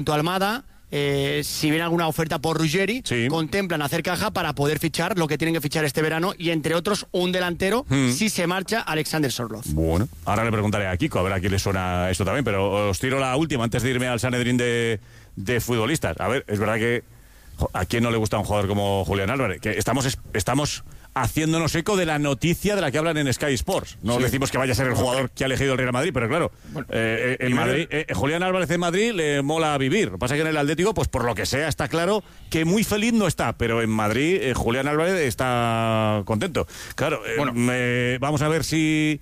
Almada, si viene alguna oferta por Ruggeri, contemplan hacer caja para poder fichar lo que tienen que fichar este verano y, entre otros, un delantero si se marcha Alexander Sorloz. Bueno, ahora le preguntaré a Kiko a ver a quién le suena esto también, pero os tiro la última antes de irme al Sanedrín de futbolistas. A ver, es verdad que ¿a quién no le gusta un jugador como Julián Álvarez? Que estamos haciéndonos eco de la noticia de la que hablan en Sky Sports. No decimos que vaya a ser el jugador que ha elegido el Real Madrid, pero claro, en Madrid, Julián Álvarez en Madrid le mola vivir. Lo que pasa es que en el Atlético, pues por lo que sea, está claro que muy feliz no está, pero en Madrid Julián Álvarez está contento. Claro, vamos a ver si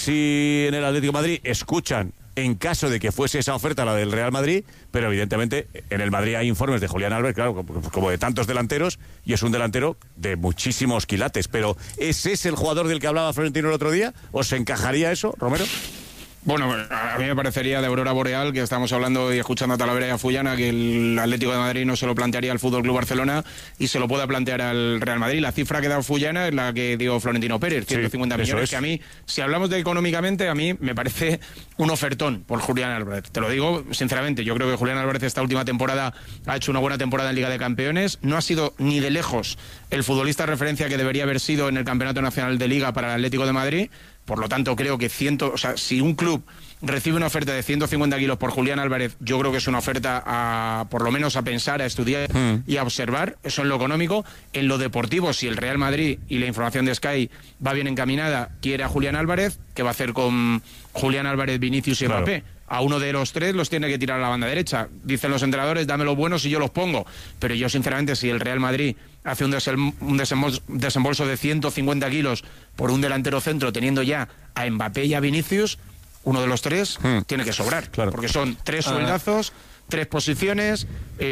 en el Atlético de Madrid escuchan, en caso de que fuese esa oferta la del Real Madrid, pero evidentemente en el Madrid hay informes de Julián Álvarez, claro, como de tantos delanteros, y es un delantero de muchísimos quilates, pero ¿ese es el jugador del que hablaba Florentino el otro día? ¿Os encajaría eso, Romero? Bueno, a mí me parecería de aurora boreal que estamos hablando y escuchando a Talavera y a Fullana que el Atlético de Madrid no se lo plantearía al Fútbol Club Barcelona y se lo pueda plantear al Real Madrid. La cifra que da Fullana es la que dio Florentino Pérez, 150 millones, que a mí, si hablamos de económicamente, a mí me parece un ofertón por Julián Álvarez. Te lo digo sinceramente, yo creo que Julián Álvarez esta última temporada ha hecho una buena temporada en Liga de Campeones, no ha sido ni de lejos el futbolista de referencia que debería haber sido en el Campeonato Nacional de Liga para el Atlético de Madrid. Por lo tanto, creo que si un club recibe una oferta de 150 kilos por Julián Álvarez, yo creo que es una oferta por lo menos a pensar, a estudiar y a observar. Eso en lo económico. En lo deportivo, si el Real Madrid, y la información de Sky va bien encaminada, quiere a Julián Álvarez, ¿qué va a hacer con Julián Álvarez, Vinicius y Mbappé? A uno de los tres los tiene que tirar a la banda derecha. Dicen los entrenadores, dame los buenos y yo los pongo. Pero yo, sinceramente, si el Real Madrid hace un desembolso de 150 kilos por un delantero centro, teniendo ya a Mbappé y a Vinicius, uno de los tres tiene que sobrar. Claro. Porque son 3 sueldazos, 3 posiciones,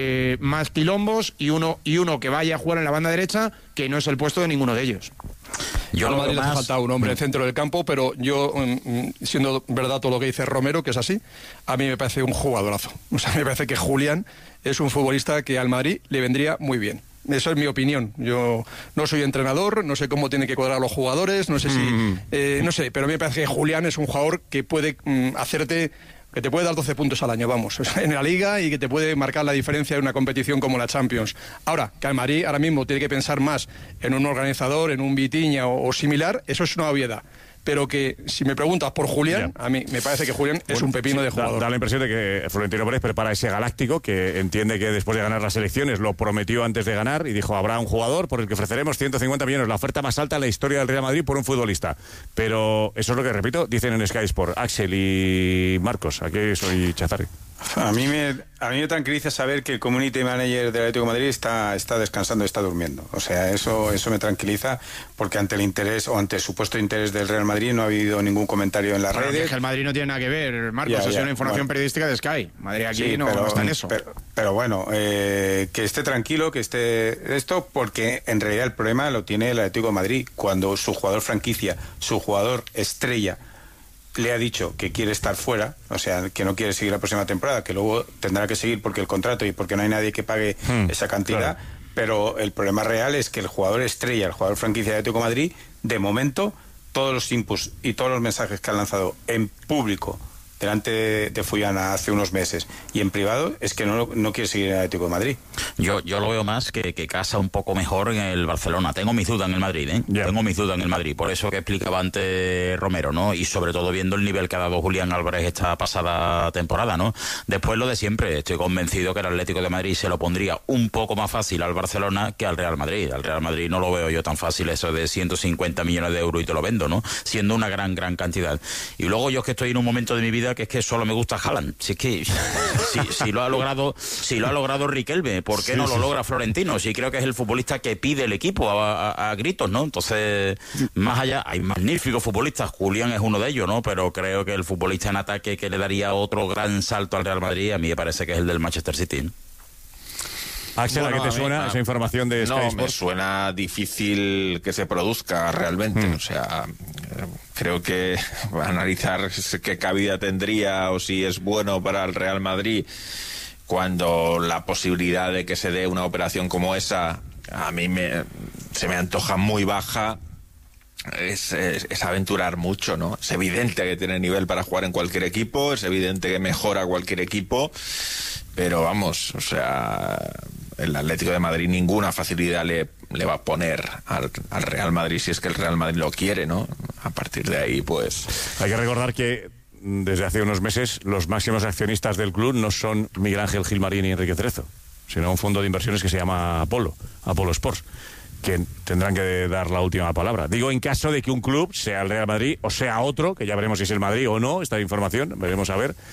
más quilombos y uno que vaya a jugar en la banda derecha, que no es el puesto de ninguno de ellos. Yo al Madrid le hace falta un hombre en el centro del campo, pero yo, siendo verdad todo lo que dice Romero, que es así, a mí me parece un jugadorazo. O sea, me parece que Julián es un futbolista que al Madrid le vendría muy bien. Eso es mi opinión. Yo no soy entrenador, no sé cómo tienen que cuadrar los jugadores, no sé no sé, pero a mí me parece que Julián es un jugador que puede que te puede dar 12 puntos al año, vamos, en la Liga, y que te puede marcar la diferencia en una competición como la Champions. Ahora, que el Madrid ahora mismo tiene que pensar más en un organizador, en un Vitinha o similar, eso es una obviedad. Pero que, si me preguntas por Julián, a mí me parece que Julián es un pepino de jugador. Da la impresión de que Florentino Pérez prepara ese galáctico, que entiende que después de ganar las elecciones lo prometió antes de ganar y dijo, habrá un jugador por el que ofreceremos 150 millones, la oferta más alta en la historia del Real Madrid por un futbolista. Pero eso es lo que, repito, dicen en Sky Sport. Axel y Marcos, aquí soy Chazarri. A mí me tranquiliza saber que el community manager del Atlético de Madrid está descansando, está durmiendo. O sea, eso me tranquiliza, porque ante el interés o ante el supuesto interés del Real Madrid no ha habido ningún comentario en las redes. Es que el Madrid no tiene nada que ver, Marcos, es una información periodística de Sky. Madrid aquí no está en eso. Pero bueno, que esté tranquilo, que esté esto, porque en realidad el problema lo tiene el Atlético de Madrid, cuando su jugador franquicia, su jugador estrella, le ha dicho que quiere estar fuera, o sea, que no quiere seguir la próxima temporada, que luego tendrá que seguir porque el contrato y porque no hay nadie que pague esa cantidad, pero el problema real es que el jugador estrella, el jugador franquicia de Atlético de Madrid, de momento, todos los inputs y todos los mensajes que han lanzado en público delante de Fullana hace unos meses y en privado, es que no quiere seguir en el Atlético de Madrid. Yo lo veo más que casa un poco mejor en el Barcelona. Tengo mis dudas en el Madrid, Tengo mis dudas en el Madrid. Por eso que explicaba antes Romero, ¿no? Y sobre todo viendo el nivel que ha dado Julián Álvarez esta pasada temporada, ¿no? Después lo de siempre. Estoy convencido que el Atlético de Madrid se lo pondría un poco más fácil al Barcelona que al Real Madrid. Al Real Madrid no lo veo yo tan fácil, eso de 150 millones de euros y te lo vendo, ¿no? Siendo una gran cantidad. Y luego yo es que estoy en un momento de mi vida que es que solo me gusta Haaland. Si es que si lo ha logrado Riquelme, ¿por qué no lo logra Florentino? Si creo que es el futbolista que pide el equipo a gritos, ¿no? Entonces, más allá, hay magníficos futbolistas, Julián es uno de ellos, ¿no? Pero creo que el futbolista en ataque que le daría otro gran salto al Real Madrid, a mí me parece que es el del Manchester City, ¿no? Axel, ¿a qué te suena esa información de Sky Sports? Me suena difícil que se produzca realmente. O sea, creo que analizar qué cabida tendría o si es bueno para el Real Madrid cuando la posibilidad de que se dé una operación como esa a mí se me antoja muy baja. es aventurar mucho, ¿no? Es evidente que tiene nivel para jugar en cualquier equipo, es evidente que mejora cualquier equipo, pero vamos, o sea, el Atlético de Madrid ninguna facilidad le va a poner al Real Madrid si es que el Real Madrid lo quiere, ¿no? A partir de ahí, pues... Hay que recordar que desde hace unos meses los máximos accionistas del club no son Miguel Ángel Gilmarín y Enrique Cerezo, sino un fondo de inversiones que se llama Apolo Sports, que tendrán que dar la última palabra. Digo, en caso de que un club, sea el Real Madrid o sea otro, que ya veremos si es el Madrid o no, esta información, veremos a ver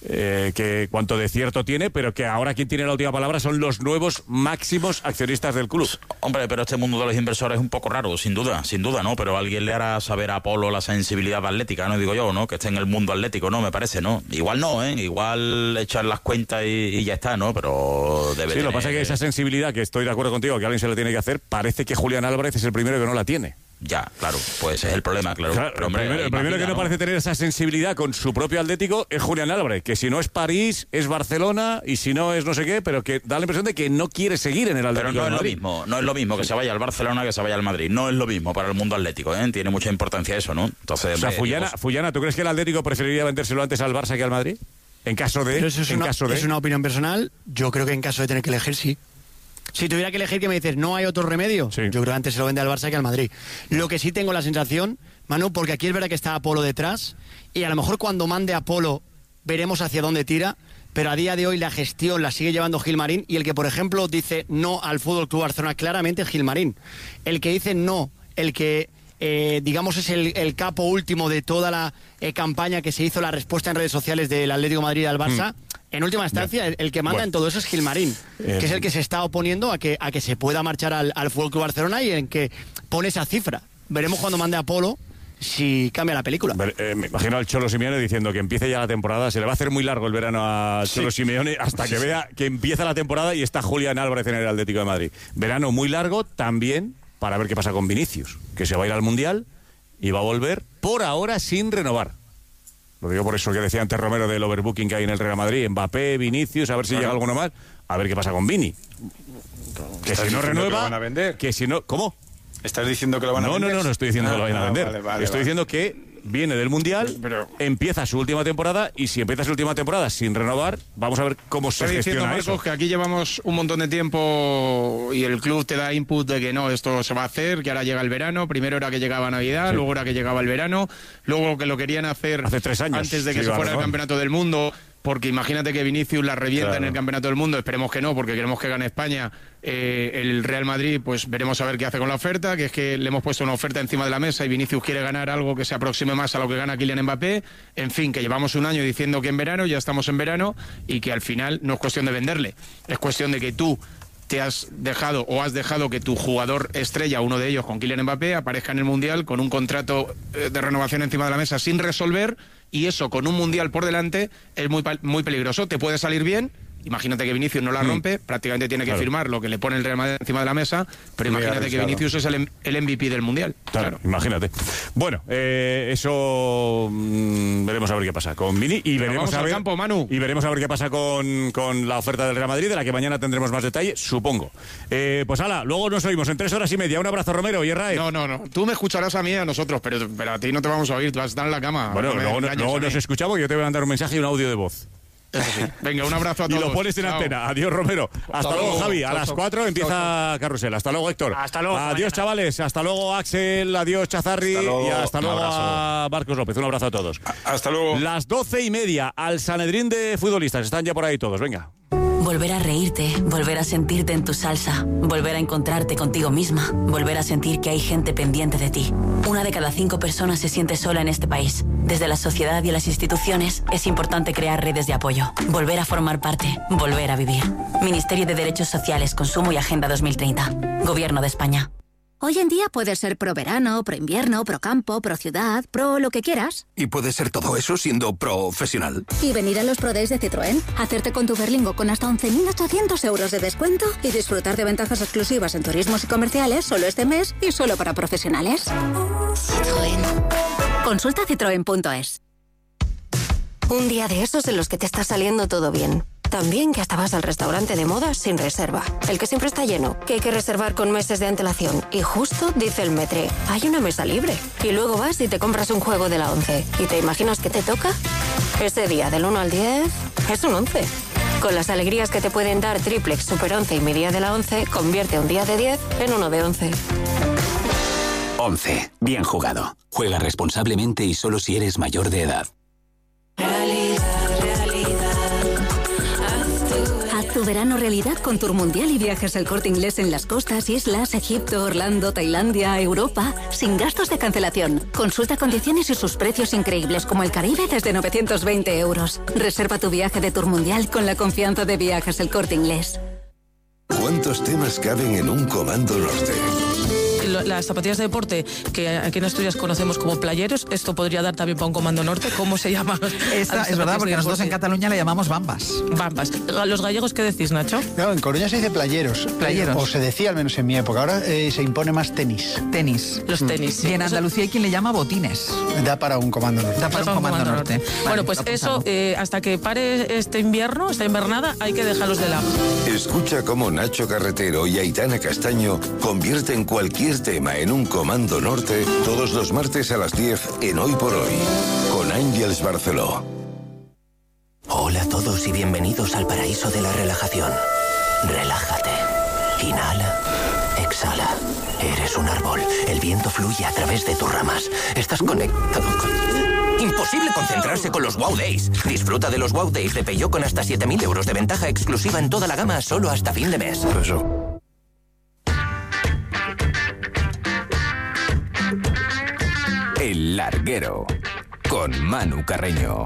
que cuánto de cierto tiene, pero que ahora quien tiene la última palabra son los nuevos máximos accionistas del club. Hombre, pero este mundo de los inversores es un poco raro, sin duda, ¿no? Pero alguien le hará saber a Apolo la sensibilidad atlética, ¿no? Digo yo, ¿no? Que esté en el mundo atlético, ¿no? Me parece, ¿no? Igual no, ¿eh? Igual echar las cuentas y ya está, ¿no? Pero debe Sí, lo que pasa es que esa sensibilidad, que estoy de acuerdo contigo, que alguien se la tiene que hacer, parece que Julián Álvarez es el primero que no la tiene. Ya, claro, pues es el problema, claro. Pero, hombre, el primero que no parece tener esa sensibilidad con su propio Atlético es Julián Álvarez, que si no es París, es Barcelona, y si no es no sé qué, pero que da la impresión de que no quiere seguir en el Atlético. Pero de Madrid. No es lo mismo que se vaya al Barcelona que se vaya al Madrid. No es lo mismo para el mundo atlético, ¿eh? Tiene mucha importancia eso, ¿no? Entonces, o sea, Fullana, ¿tú crees que el Atlético preferiría vendérselo antes al Barça que al Madrid? En caso de... Es una opinión personal. Yo creo que en caso de tener que elegir, sí. Si tuviera que elegir, que me dices, ¿no hay otro remedio? Sí. Yo creo que antes se lo vende al Barça que al Madrid. Lo que sí tengo la sensación, Manu, porque aquí es verdad que está Apolo detrás, y a lo mejor cuando mande Apolo veremos hacia dónde tira, pero a día de hoy la gestión la sigue llevando Gilmarín, y el que, por ejemplo, dice no al Fútbol Club Barcelona claramente es Gilmarín. El que dice no, el que... digamos es el capo último de toda la campaña que se hizo, la respuesta en redes sociales del Atlético de Madrid al Barça. En última instancia, el que manda en todo eso es Gilmarín, que es el que se está oponiendo a que se pueda marchar al Fútbol Club Barcelona, y en que pone esa cifra. Veremos cuando mande Apolo si cambia la película. Me imagino al Cholo Simeone diciendo que empiece ya la temporada. Se le va a hacer muy largo el verano a Cholo Simeone hasta que vea que empieza la temporada y está Julián Álvarez en el Atlético de Madrid. Verano muy largo también para ver qué pasa con Vinicius, que se va a ir al Mundial y va a volver por ahora sin renovar. Lo digo por eso que decía antes Romero del overbooking que hay en el Real Madrid. Mbappé, Vinicius, a ver si llega alguno más. A ver qué pasa con Vini. Que si no renueva... ¿Que lo van a vender? Que si no... ¿Cómo? ¿Estás diciendo que lo van a vender? No estoy diciendo que lo vayan a vender. Estoy diciendo que viene del Mundial, empieza su última temporada, y si empieza su última temporada sin renovar, vamos a ver cómo se gestiona Marcos, eso. Que aquí llevamos un montón de tiempo y el club te da input de que no, esto se va a hacer, que ahora llega el verano. Primero era que llegaba Navidad, luego era que llegaba el verano, luego que lo querían hacer hace 3 años, antes de que se fuera el Campeonato del Mundo. Porque imagínate que Vinicius la revienta en el Campeonato del Mundo, esperemos que no, porque queremos que gane España. El Real Madrid, pues veremos a ver qué hace con la oferta, que es que le hemos puesto una oferta encima de la mesa y Vinicius quiere ganar algo que se aproxime más a lo que gana Kylian Mbappé. En fin, que llevamos un año diciendo que en verano, ya estamos en verano, y que al final no es cuestión de venderle, es cuestión de que tú te has dejado que tu jugador estrella, uno de ellos con Kylian Mbappé, aparezca en el Mundial con un contrato de renovación encima de la mesa sin resolver, y eso con un Mundial por delante es muy peligroso. Te puede salir bien. Imagínate que Vinicius no la rompe, prácticamente tiene que firmar lo que le pone el Real Madrid encima de la mesa, pero imagínate que Vinicius es el MVP del Mundial. Claro, imagínate. Bueno, eso veremos a ver qué pasa con Vini, y veremos a ver, campo, Manu. Y veremos a ver qué pasa con la oferta del Real Madrid, de la que mañana tendremos más detalle, supongo. Pues hala, luego nos oímos en 3 horas y media. Un abrazo, Romero y Herrera. No. Tú me escucharás a mí y a nosotros, pero a ti no te vamos a oír, tú vas a estar en la cama. Bueno, luego nos escuchamos y yo te voy a mandar un mensaje y un audio de voz. Eso sí. Venga, un abrazo a todos. Y lo pones en antena. Adiós, Romero. Hasta luego, Javi. A las 4 empieza Carrusel. Hasta luego, Héctor. Hasta luego. Adiós, chavales. Hasta luego, Axel. Adiós, Chazarri. Y hasta luego a Marcos López. Un abrazo a todos. Hasta luego. Las 12:30 al Sanedrín de futbolistas. Están ya por ahí todos. Venga. Volver a reírte, volver a sentirte en tu salsa, volver a encontrarte contigo misma, volver a sentir que hay gente pendiente de ti. 1 de cada 5 personas se siente sola en este país. Desde la sociedad y las instituciones es importante crear redes de apoyo, volver a formar parte, volver a vivir. Ministerio de Derechos Sociales, Consumo y Agenda 2030. Gobierno de España. Hoy en día puedes ser pro verano, pro invierno, pro campo, pro ciudad, pro lo que quieras. Y puedes ser todo eso siendo profesional. Y venir a los Pro Days de Citroën, hacerte con tu Berlingo con hasta 11.800 euros de descuento y disfrutar de ventajas exclusivas en turismos y comerciales solo este mes y solo para profesionales. Citroën. Consulta citroen.es. Un día de esos en los que te está saliendo todo bien. También que hasta vas al restaurante de moda sin reserva. El que siempre está lleno, que hay que reservar con meses de antelación. Y justo dice el Metre, hay una mesa libre. Y luego vas y te compras un juego de la 11. ¿Y te imaginas que te toca? Ese día del 1 al 10 es un 11. Con las alegrías que te pueden dar Triplex, Super 11 y mi día de la 11, convierte un día de 10 en uno de 11. 11. Bien jugado. Juega responsablemente y solo si eres mayor de edad. Haz tu verano realidad con Tour Mundial y viajes El Corte Inglés en las costas, islas, Egipto, Orlando, Tailandia, Europa, sin gastos de cancelación. Consulta condiciones y sus precios increíbles como el Caribe desde 920 euros. Reserva tu viaje de Tour Mundial con la confianza de Viajes El Corte Inglés. ¿Cuántos temas caben en un Comando Norte? Las zapatillas de deporte que aquí en Asturias conocemos como playeros, esto podría dar también para un Comando Norte. ¿Cómo se llama? Esta es verdad, porque nosotros en Cataluña le llamamos bambas. Bambas. ¿Los gallegos qué decís, Nacho? Claro, en Coruña se dice playeros. Playeros. O se decía, al menos en mi época. Ahora se impone más tenis. Tenis. Los tenis. Sí. Y en Andalucía hay quien le llama botines. Da para un Comando Norte. Da para un Comando Norte. Vale, bueno, pues eso, hasta que pare este invierno, esta invernada, hay que dejarlos de lado. Escucha cómo Nacho Carretero y Aitana Castaño convierten cualquier tema en un Comando Norte todos los martes a las 10 en Hoy por Hoy, con Ángels Barceló. Hola a todos y bienvenidos al paraíso de la relajación. Relájate. Inhala. Exhala. Eres un árbol. El viento fluye a través de tus ramas. Estás conectado con... Imposible concentrarse con los Wow Days. Disfruta de los Wow Days de Peugeot con hasta 7.000 euros de ventaja exclusiva en toda la gama solo hasta fin de mes. Eso. El Larguero, con Manu Carreño.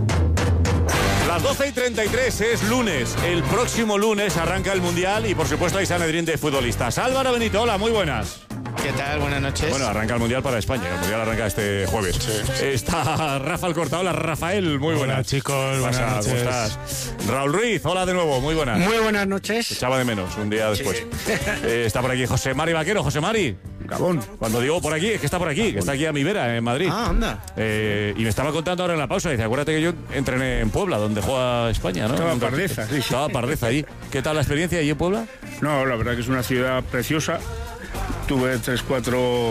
Las 12:33 es lunes. El próximo lunes arranca el Mundial y por supuesto hay Sanedrín de futbolistas. Álvaro Benito, hola, muy buenas. ¿Qué tal? Buenas noches. Bueno, arranca el Mundial para España. El Mundial arranca este jueves. Sí. Está Rafa Alcorta. Hola, Rafael. Muy buenas. Hola, chicos. Buenas noches. ¿Cómo estás? Raúl Ruiz. Hola de nuevo. Muy buenas. Muy buenas noches. Te echaba de menos un día después. Sí. Está por aquí José Mari Vaquero. José Mari. Gabón. Cuando digo por aquí, es que está por aquí, que está aquí a mi vera, en Madrid. Ah, anda. Y me estaba contando ahora en la pausa, dice, acuérdate que yo entrené en Puebla, donde juega España, ¿no? Estaba Pardeza, sí. Estaba Pardeza allí. ¿Qué tal la experiencia allí en Puebla? No, la verdad que es una ciudad preciosa. Tuve 3-4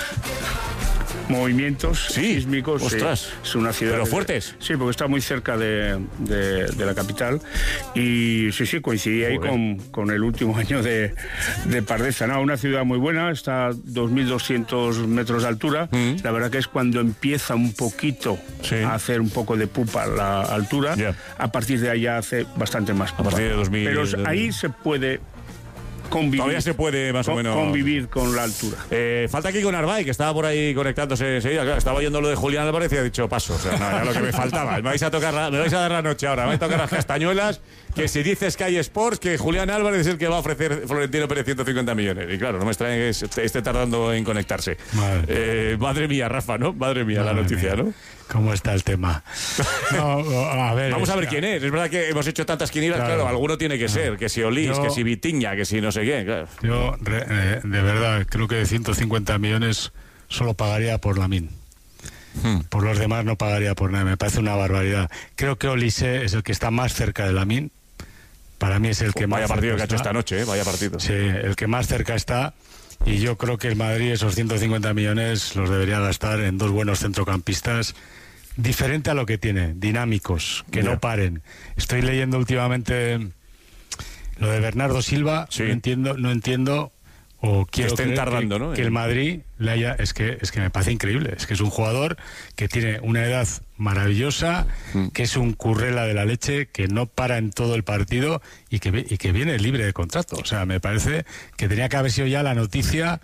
movimientos sísmicos. Ostras. Sí. Es una ciudad... ¿Pero fuertes? Sí, porque está muy cerca de la capital. Y sí, coincidí ahí con el último año de Pardeza. No, una ciudad muy buena, está a 2.200 metros de altura. La verdad que es cuando empieza un poquito a hacer un poco de pupa la altura. A partir de allá hace bastante más pupa. A partir de 2000... Pero ahí se puede... convivir. Todavía se puede más o menos convivir con la altura. Falta aquí con Arvay, que estaba por ahí conectándose enseguida. Claro, estaba oyendo lo de Julián Álvarez y ha dicho paso. O sea, no, era lo que me faltaba. Me vais a dar la noche ahora. Me vais a tocar las castañuelas. Que si dice Sky Sports que Julián Álvarez es el que va a ofrecer Florentino Pérez 150 millones. Y claro, no me extraña que esté tardando en conectarse. Madre mía, Rafa, ¿no? Madre mía, la noticia, ¿no? ¿Cómo está el tema? No, a ver, vamos a ver quién es. Es verdad que hemos hecho tantas quinielas, claro, alguno tiene que ser. Que si Olís, que si Vitiña, que si no sé qué. Claro. Yo, de verdad, creo que de 150 millones solo pagaría por Lamine. Por los demás no pagaría por nada. Me parece una barbaridad. Creo que Olise es el que está más cerca de Lamine. Para mí es el que más vaya partido que ha hecho está. Esta noche, vaya partido. Sí, el que más cerca está. Y yo creo que el Madrid esos 150 millones los debería gastar en dos buenos centrocampistas, diferente a lo que tiene, dinámicos, que no paren. Estoy leyendo últimamente lo de Bernardo Silva, no entiendo o quiero que estén tardando, ¿no? Que el Madrid le haya... Es que me parece increíble. Es que es un jugador que tiene una edad maravillosa, que es un currela de la leche, que no para en todo el partido y que viene libre de contrato. O sea, me parece que tenía que haber sido ya la noticia...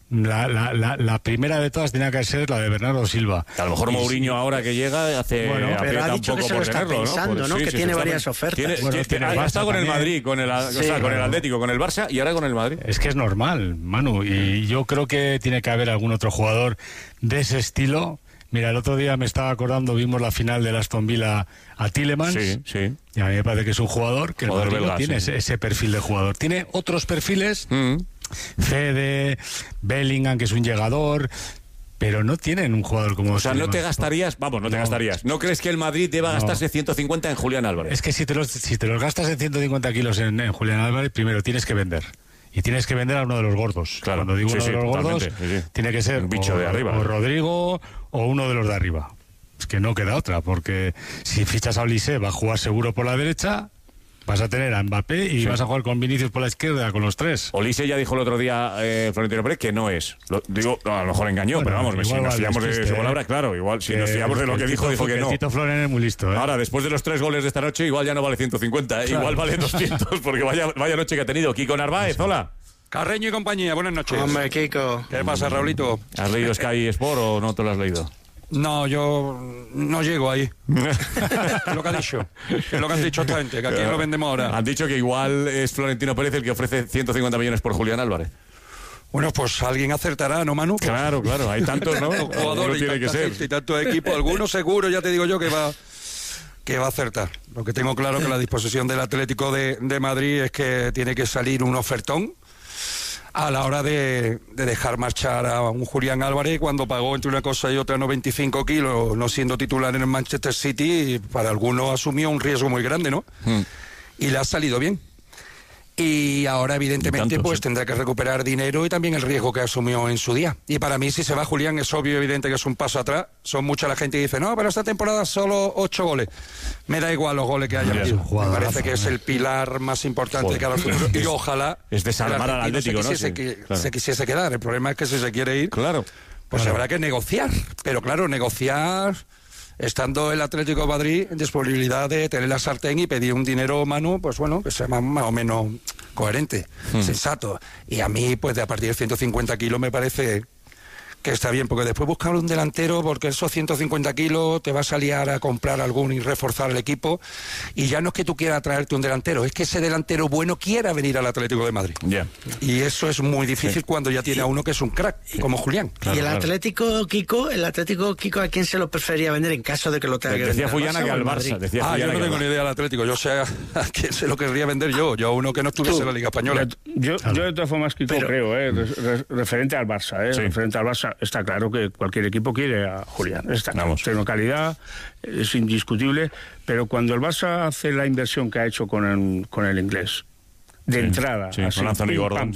La primera de todas tenía que ser la de Bernardo Silva. A lo mejor Mourinho ahora que llega pero ha dicho que se lo está pensando, ¿no? Que tiene varias ofertas. Ha estado con el Madrid, con el Atlético, con el Barça y ahora con el Madrid. Es que es normal, Manu, y yo creo que tiene que haber algún otro jugador de ese estilo. Mira, el otro día me estaba acordando, vimos la final de Aston Villa a Tielemans. Sí. Y a mí me parece que es un jugador que el Madrid no tiene ese perfil de jugador. Tiene otros perfiles... Fede, Bellingham, que es un llegador, pero no tienen un jugador como... O sea, no te gastarías, ¿no crees que el Madrid deba gastarse 150 en Julián Álvarez? Es que si te los gastas en 150 kilos en Julián Álvarez, primero tienes que vender. Y tienes que vender a uno de los gordos. Claro, cuando digo uno de los gordos, tiene que ser un bicho de arriba. O Rodrigo o uno de los de arriba. Es que no queda otra, porque si fichas a Olise va a jugar seguro por la derecha, vas a tener a Mbappé y vas a jugar con Vinicius por la izquierda, con los tres. Olise ya dijo el otro día, Florentino Pérez, que no es. A lo mejor engañó, pero vamos, si nos fiamos de su palabra, claro, igual, si nos fiamos de lo que dijo que no. Tito Floren es muy listo, ¿eh? Ahora, después de los 3 goles de esta noche, igual ya no vale 150, claro. Igual vale 200, porque vaya noche que ha tenido. Kiko Narváez, hola. Carreño y compañía, buenas noches. Hombre, Kiko. ¿Qué pasa, Raulito? ¿Has leído Sky Sport o no te lo has leído? No, yo no llego ahí. Es lo que ha dicho. Es lo que han dicho esta gente, que aquí lo vendemos ahora. Han dicho que igual es Florentino Pérez el que ofrece 150 millones por Julián Álvarez. Bueno, pues alguien acertará, ¿no, Manu? Pues, claro, hay tantos, ¿no? Jugadores y tanta gente y tantos equipos. Algunos seguro, ya te digo yo, que va a acertar. Lo que tengo claro que la disposición del Atlético de Madrid es que tiene que salir un ofertón a la hora de dejar marchar a un Julián Álvarez, cuando pagó entre una cosa y otra 95 kilos, no siendo titular en el Manchester City, para algunos asumió un riesgo muy grande, ¿no? Y le ha salido bien. Y ahora, evidentemente, pues tendrá que recuperar dinero y también el riesgo que asumió en su día. Y para mí, si se va Julián, es obvio, evidente que es un paso atrás. Son mucha la gente que dice, no, pero esta temporada solo 8 goles. Me da igual los goles que haya metido. Me parece que es el pilar más importante de cada futuro. Y ojalá... Es desarmar al Atlético, ¿no? Se quisiese quedar. El problema es que si se quiere ir, pues habrá que negociar. Pero claro, negociar... Estando el Atlético de Madrid en disponibilidad de tener la sartén y pedir un dinero, Manu, pues bueno, que sea más o menos coherente, sensato. Y a mí, pues de a partir de 150 kilos me parece que está bien, porque después buscar un delantero, porque esos 150 kilos te vas a liar a comprar algún y reforzar el equipo, y ya no es que tú quieras traerte un delantero, es que ese delantero bueno quiera venir al Atlético de Madrid. Y eso es muy difícil cuando ya tiene a uno que es un crack, como Julián. Y el Atlético, Kiko, ¿a quién se lo prefería vender en caso de que lo tenga que vender? Decía Fullana que al Barça. Yo no tengo ni idea del Atlético, yo sé a quién se lo querría vender yo a uno que no estuviese en la Liga Española. Yo de todas formas, Kiko, creo, referente al Barça, referente al Barça, está claro que cualquier equipo quiere a Julián. Tiene calidad, es indiscutible, pero cuando el Barça hace la inversión que ha hecho con el inglés, de entrada, así, con Anthony Gordon,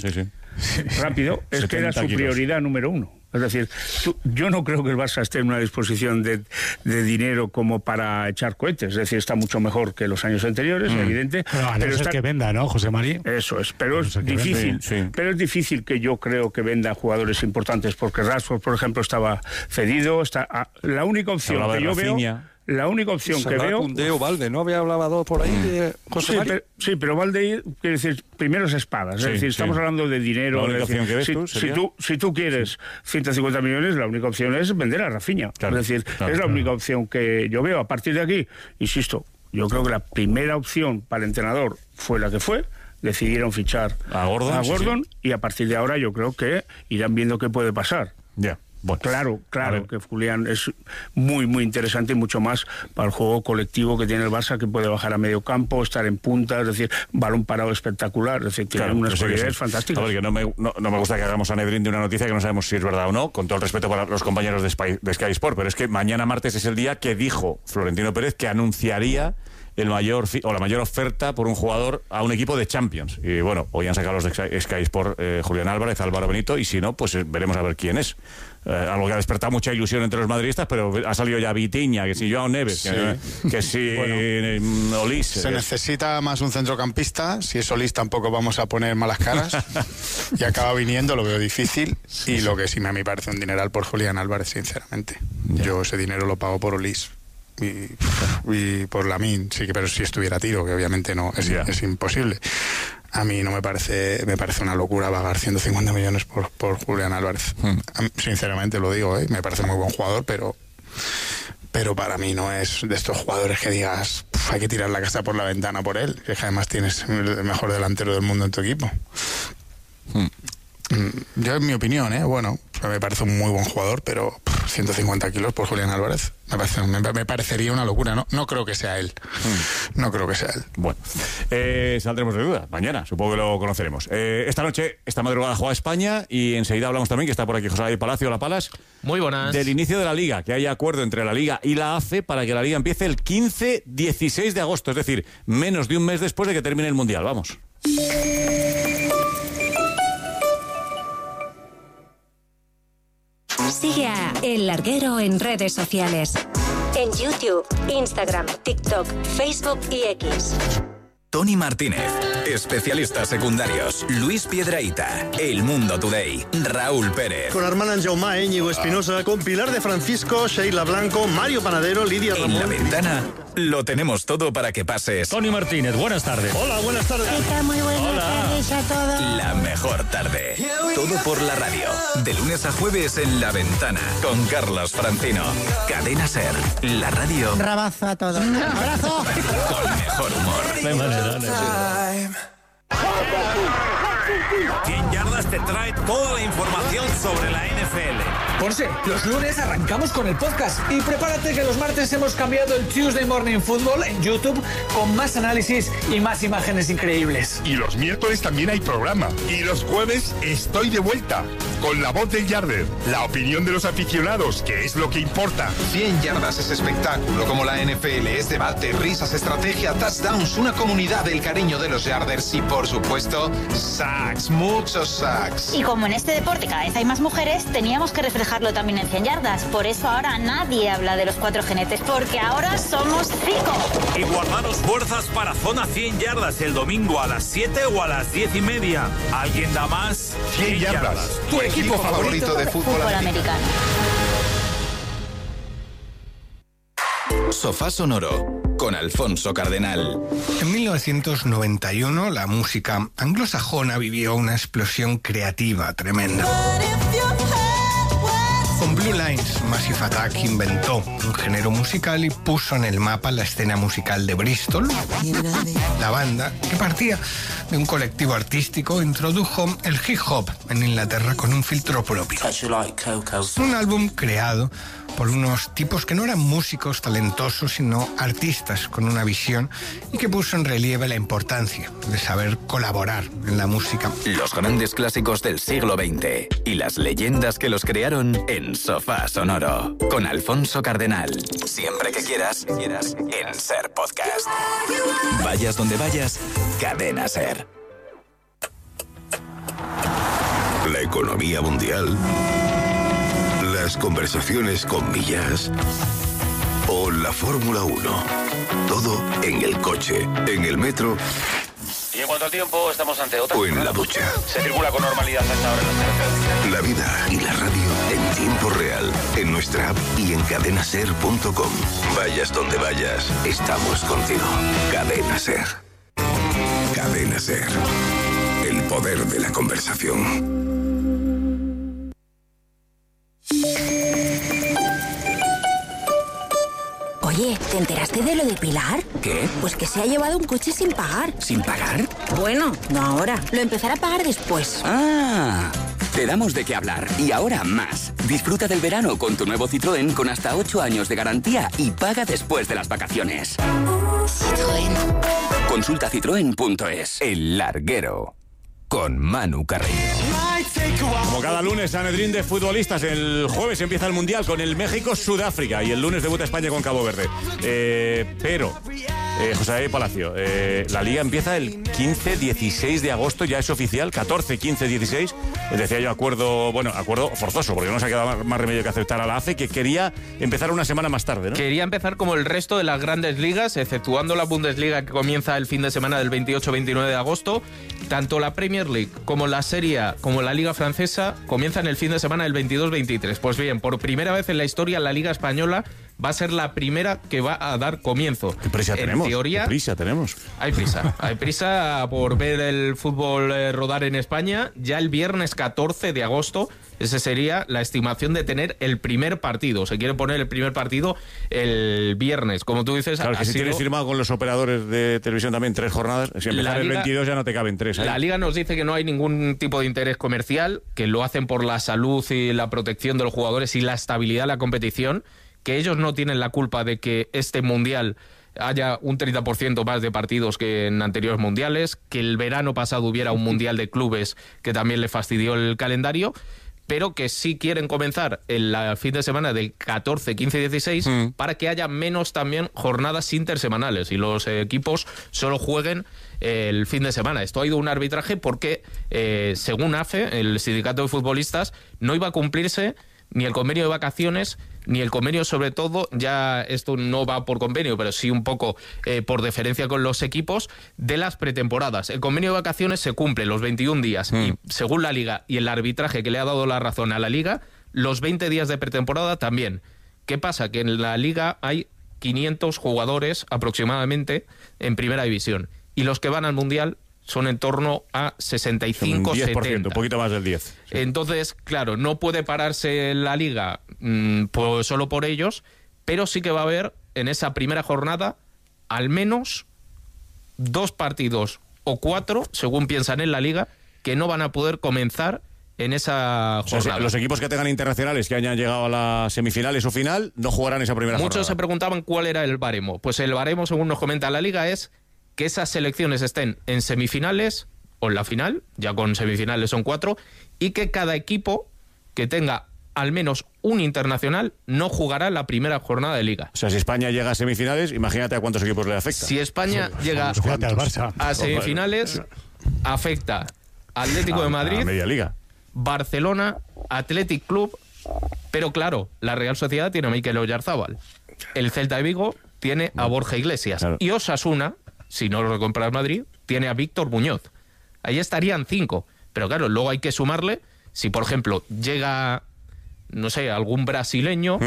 rápido, es que era su prioridad número 1. Es decir, yo no creo que el Barça esté en una disposición de dinero como para echar cohetes. Es decir, está mucho mejor que los años anteriores, evidente. Pero es que venda, ¿no, José María? Eso es, pero es difícil. Pero es difícil que yo creo que venda jugadores importantes, porque Rashford, por ejemplo, estaba cedido. La única opción que yo veo... La única opción que veo... Cundeo, Valde, ¿no había hablado por ahí de José María? Sí, pero Valde, quiere decir, primero es espadas. Es decir, estamos hablando de dinero. La única opción que ves si tú quieres 150 millones, la única opción es vender a Rafinha. Es decir, es la única opción que yo veo. A partir de aquí, insisto, yo creo que la primera opción para el entrenador fue la que fue. Decidieron fichar a Gordon y a partir de ahora yo creo que irán viendo qué puede pasar. Bueno, claro que Julián es muy, muy interesante y mucho más para el juego colectivo que tiene el Barça, que puede bajar a medio campo, estar en punta, es decir, balón parado espectacular, es decir, tiene unas cualidades fantásticas. A ver, que no me gusta que hagamos a Nedrín de una noticia que no sabemos si es verdad o no, con todo el respeto para los compañeros de Sky Sport, pero es que mañana martes es el día que dijo Florentino Pérez que anunciaría la mayor oferta por un jugador a un equipo de Champions. Y bueno, hoy han sacado los de Sky Sport Julián Álvarez, Álvaro Benito, y si no, pues veremos a ver quién es. Algo que ha despertado mucha ilusión entre los madridistas, pero ha salido ya Vitinha, que si Joao Neves, que si Olise. Se necesita más un centrocampista. Si es Olise tampoco vamos a poner malas caras. Y acaba viniendo, lo veo difícil. Y lo que sí me parece un dineral por Julián Álvarez, sinceramente. Yo ese dinero lo pago por Olise. Y por Lamine, sí, pero si estuviera Tiro, que obviamente no, es imposible. A mí no me parece una locura pagar 150 millones por Julián Álvarez. Sinceramente lo digo, me parece muy buen jugador, pero para mí no es de estos jugadores que digas hay que tirar la casa por la ventana por él, que además tienes el mejor delantero del mundo en tu equipo. Yo, en mi opinión, bueno, me parece un muy buen jugador, pero 150 kilos por Julián Álvarez. Me parecería una locura. No creo que sea él. No creo que sea él. Bueno, saldremos de duda. Mañana, supongo que lo conoceremos. Esta noche, esta madrugada juega España y enseguida hablamos también, que está por aquí José David Palacio, La Palas. Muy buenas. Del inicio de la Liga, que haya acuerdo entre la Liga y la AFE para que la Liga empiece el 15-16 de agosto, es decir, menos de un mes después de que termine el Mundial. Vamos. Sigue a El Larguero en redes sociales. En YouTube, Instagram, TikTok, Facebook y X. Tony Martínez, especialistas secundarios, Luis Piedrahita, El Mundo Today, Raúl Pérez. Con Armand Jaumá, Íñigo Espinosa, con Pilar de Francisco, Sheila Blanco, Mario Panadero, Lidia Ramón. En La Ventana lo tenemos todo para que pases. Tony Martínez, buenas tardes. Hola, buenas tardes. Muy buenas tardes a todos. La mejor tarde. Todo por la radio. De lunes a jueves en La Ventana. Con Carlos Francino. Cadena SER. La radio. Un rabazo a todos. ¡Un abrazo! Con mejor humor. De manera, 100 Yardas te trae toda la información sobre la NFL. Ponce, los lunes arrancamos con el podcast y prepárate que los martes hemos cambiado el Tuesday Morning Football en YouTube con más análisis y más imágenes increíbles. Y los miércoles también hay programa. Y los jueves estoy de vuelta con La Voz del Yarder, la opinión de los aficionados, que es lo que importa. 100 Yardas es espectáculo como la NFL, es debate, risas, estrategia, touchdowns, una comunidad del cariño de los Yarders y por supuesto sacks, muchos sacks. Y como en este deporte cada vez hay más mujeres, teníamos que reflejarlo también en 100 Yardas. Por eso ahora nadie habla de los 4 jinetes, porque ahora somos 5. Y guardaros fuerzas para Zona 100 Yardas el domingo a las 7 o a las 10:30. ¿Alguien da más? 100 Yardas. Tu equipo favorito de fútbol americano. Sofá Sonoro con Alfonso Cardenal. En 1991 la música anglosajona vivió una explosión creativa tremenda. Con Blue Lines, Massive Attack inventó un género musical y puso en el mapa la escena musical de Bristol. La banda, que partía de un colectivo artístico, introdujo el hip hop en Inglaterra con un filtro propio. Un álbum creado por unos tipos que no eran músicos talentosos, sino artistas con una visión y que puso en relieve la importancia de saber colaborar en la música. Los grandes clásicos del siglo XX y las leyendas que los crearon en Sofá Sonoro con Alfonso Cardenal. Siempre que quieras en SER Podcast. Vayas donde vayas, Cadena SER. La economía mundial, las conversaciones con millas o la Fórmula 1. Todo en el coche, en el metro. Y en cuanto al tiempo, estamos ante otra. O en la ducha. Se circula con normalidad hasta ahora en las carreteras. La vida y la radio en tiempo real, en nuestra app y en cadenaser.com. Vayas donde vayas, estamos contigo. Cadena SER. Cadena SER. El poder de la conversación. Oye, ¿te enteraste de lo de Pilar? ¿Qué? Pues que se ha llevado un coche sin pagar. ¿Sin pagar? Bueno, no ahora. Lo empezará a pagar después. ¡Ah! Te damos de qué hablar. Y ahora más. Disfruta del verano con tu nuevo Citroën con hasta 8 años de garantía y paga después de las vacaciones. Citroën. Consulta citroen.es. El Larguero con Manu Carreño. Como cada lunes, Sanedrín de futbolistas. El jueves empieza el Mundial con el México-Sudáfrica y el lunes debuta España con Cabo Verde. José David Palacio, la Liga empieza el 15-16 de agosto, ya es oficial, 14-15-16. Decía yo acuerdo forzoso, porque no se ha quedado más remedio que aceptar a la AFE, que quería empezar una semana más tarde, ¿no? Quería empezar como el resto de las grandes ligas, exceptuando la Bundesliga, que comienza el fin de semana del 28-29 de agosto. Tanto la Premier League como la Serie A, como la Liga Francesa, comienzan el fin de semana del 22-23. Pues bien, por primera vez en la historia, la Liga Española va a ser la primera que va a dar comienzo. ¿Qué prisa tenemos? Teoría, ¿Qué prisa tenemos? Hay prisa por ver el fútbol rodar en España. Ya el viernes 14 de agosto, esa sería la estimación de tener el primer partido. Se quiere poner el primer partido el viernes, como tú dices. Claro, que si tienes firmado con los operadores de televisión también 3 jornadas, si empezar el 22 ya no te caben 3. La Liga nos dice que no hay ningún tipo de interés comercial, que lo hacen por la salud y la protección de los jugadores y la estabilidad de la competición, que ellos no tienen la culpa de que este Mundial haya un 30% más de partidos que en anteriores mundiales, que el verano pasado hubiera un Mundial de clubes que también le fastidió el calendario, pero que sí quieren comenzar el fin de semana del 14, 15 y 16 para que haya menos también jornadas intersemanales y los equipos solo jueguen el fin de semana. Esto ha ido un arbitraje porque, según AFE, el sindicato de futbolistas, no iba a cumplirse ni el convenio de vacaciones, ni el convenio, sobre todo, ya esto no va por convenio, pero sí un poco por deferencia con los equipos, de las pretemporadas. El convenio de vacaciones se cumple los 21 días y, según la Liga y el arbitraje que le ha dado la razón a la Liga, los 20 días de pretemporada también. ¿Qué pasa? Que en la Liga hay 500 jugadores aproximadamente en Primera División y los que van al Mundial son en torno a 65, 10%, 70. Un poquito más del 10. Sí. Entonces, claro, no puede pararse la Liga pues solo por ellos, pero sí que va a haber en esa primera jornada al menos 2 partidos o 4, según piensan en la Liga, que no van a poder comenzar en esa jornada. O sea, los equipos que tengan internacionales que hayan llegado a las semifinales o final no jugarán esa primera jornada. Muchos se preguntaban cuál era el baremo. Pues el baremo, según nos comenta la Liga, es que esas selecciones estén en semifinales o en la final, ya con semifinales son 4, y que cada equipo que tenga al menos un internacional no jugará la primera jornada de Liga. O sea, si España llega a semifinales, imagínate a cuántos equipos le afecta. Si España llega a semifinales, afecta a Atlético de Madrid, a media liga, Barcelona, Athletic Club, pero claro, la Real Sociedad tiene a Mikel Oyarzábal, el Celta de Vigo tiene a Borja Iglesias, y Osasuna, si no lo recompra el Madrid, tiene a Víctor Muñoz. Ahí estarían 5. Pero claro, luego hay que sumarle, si por ejemplo llega, no sé, algún brasileño,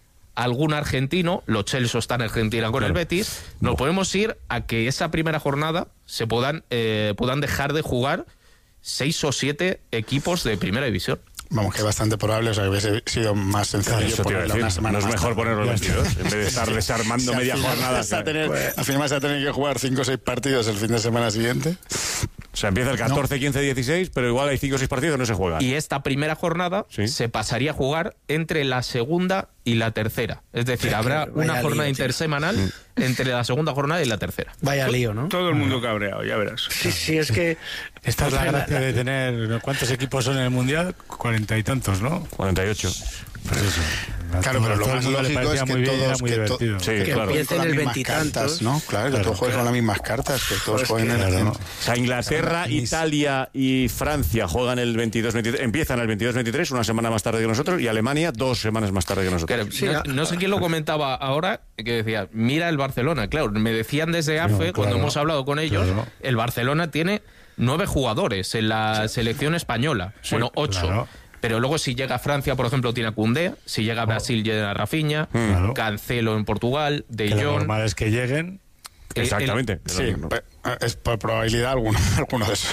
algún argentino, los Chelsea está en Argentina con el Betis, nos podemos ir a que esa primera jornada se puedan dejar de jugar 6 o 7 equipos de primera división. Vamos, que es bastante probable, o sea, que hubiese sido más sencillo ponerlo una semana. No es mejor ponerlo el 22, en vez de estar desarmando media jornada. Al final vas a tener que jugar 5 o 6 partidos el fin de semana siguiente. O sea, empieza el 14, 15, 16, pero igual hay 5 o 6 partidos que no se juegan. Y esta primera jornada se pasaría a jugar entre la segunda y la tercera. Es decir, habrá una jornada intersemanal entre la segunda jornada y la tercera. Vaya lío, ¿no? Todo el mundo cabreado, ya verás. Sí, es que... Esta es la gracia de tener... ¿Cuántos equipos son en el Mundial? 40 y tantos, ¿no? 48. Pues eso. Claro, pero lo más lógico es que todos que empiecen el 20 y tantos, ¿no? Claro, que todos jueguen con las mismas cartas, que todos jueguen en el... O sea, Inglaterra, Italia y Francia juegan el 22-23, empiezan el 22-23, una semana más tarde que nosotros, y Alemania 2 semanas más tarde que nosotros. Claro, no sé quién lo comentaba ahora, que decía, mira el Barcelona. Claro, me decían desde AFE, cuando hemos hablado con ellos, el Barcelona tiene 9 jugadores en la selección española. Bueno, 8. Claro. Pero luego si llega a Francia, por ejemplo, tiene a Koundé, si llega a Brasil, llega a Rafinha, Cancelo en Portugal, De Jong. Lo normal es que lleguen. Exactamente. Sí, es por probabilidad alguno de esos.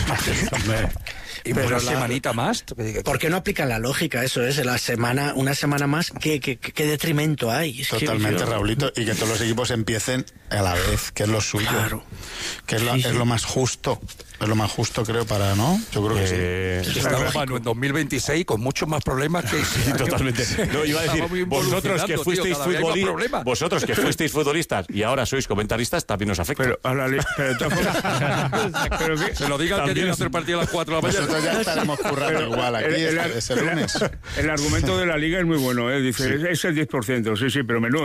Y pero una semanita más. ¿Por qué no aplican la lógica? Eso es, una semana más, ¿qué detrimento hay? Totalmente, Raulito, y que todos los equipos empiecen a la vez, que es lo suyo. Claro. Que es lo más justo. Es lo más justo, creo, para, ¿no? Yo creo que sí. Estamos en 2026 con muchos más problemas que... Sí, totalmente. No, iba a decir, vosotros que fuisteis futbolistas y ahora sois comentaristas, también os afecta. Pero se lo digan que tienen que hacer partido a las 4 de la mañana. Nosotros ya estaremos currando igual aquí, es el lunes. El argumento de la Liga es muy bueno, ¿eh? Dice, es el 10%, sí, pero menudo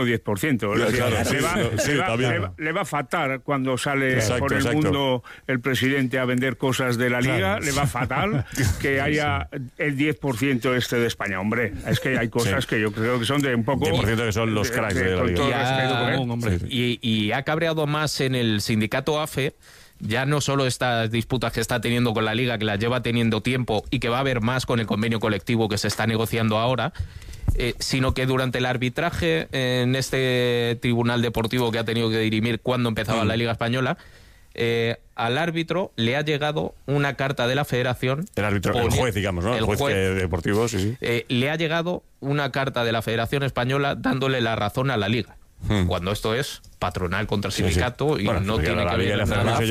10%. Le va a fatal cuando sale por el mundo el presidente a vender cosas de la Liga, le va fatal que haya el 10% este de España. Hombre, es que hay cosas que yo creo que son de un poco... 10% que son los cracks de la Liga. Y ha cabreado más en el sindicato AFE ya no solo estas disputas que está teniendo con la Liga, que las lleva teniendo tiempo y que va a haber más con el convenio colectivo que se está negociando ahora, sino que durante el arbitraje en este tribunal deportivo que ha tenido que dirimir cuando empezaba la Liga Española, al árbitro le ha llegado una carta de la Federación. El juez, digamos, ¿no? El juez deportivo, sí. Le ha llegado una carta de la Federación Española dándole la razón a la Liga. Cuando esto es patronal contra sindicato y bueno, no tiene que ver